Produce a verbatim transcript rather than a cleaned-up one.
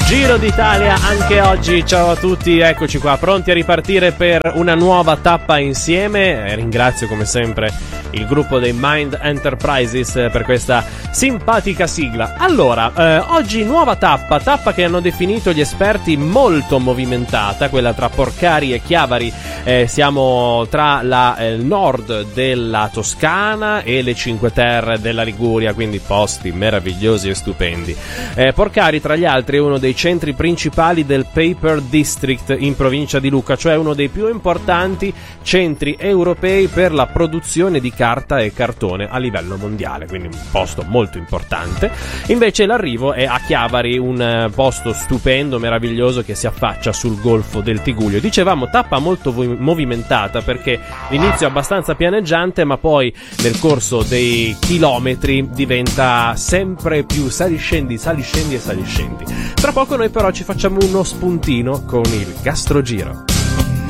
Giro d'Italia anche oggi, ciao a tutti, eccoci qua, pronti a ripartire per una nuova tappa insieme. Ringrazio come sempre il gruppo dei Mind Enterprises per questa simpatica sigla. Allora, eh, oggi nuova tappa, tappa che hanno definito gli esperti molto movimentata, quella tra Porcari e Chiavari. Eh, siamo tra la, eh, il nord della Toscana e le Cinque Terre della Liguria, quindi posti meravigliosi e stupendi. Eh, Porcari, tra gli altri, è uno dei centri principali del Paper District in provincia di Lucca, cioè uno dei più importanti centri europei per la produzione di carta e cartone a livello mondiale, quindi un posto molto importante. Invece l'arrivo è a Chiavari, un posto stupendo, meraviglioso che si affaccia sul golfo del Tigullio. Dicevamo tappa molto movimentata perché l'inizio è abbastanza pianeggiante, ma poi nel corso dei chilometri diventa sempre più saliscendi, saliscendi e saliscendi. Tra poco noi però ci facciamo uno spuntino con il Gastrogiro.